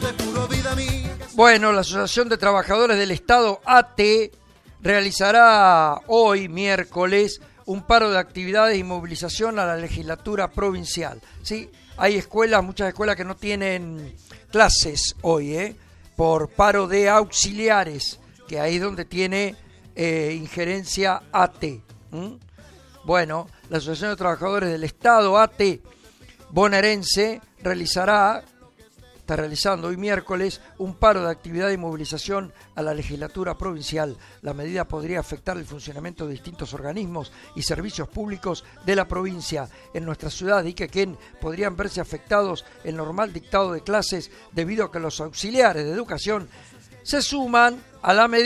Bueno, la Asociación de Trabajadores del Estado, AT, realizará hoy, miércoles, un paro de actividades y movilización a la legislatura provincial. ¿Sí? Hay escuelas, muchas escuelas que no tienen clases hoy, por paro de auxiliares, que ahí es donde tiene injerencia AT. Bueno, la Asociación de Trabajadores del Estado, AT, bonaerense, está realizando hoy miércoles un paro de actividad y movilización a la legislatura provincial. La medida podría afectar el funcionamiento de distintos organismos y servicios públicos de la provincia. En nuestra ciudad de Iquequén podrían verse afectados el normal dictado de clases debido a que los auxiliares de educación se suman a la medida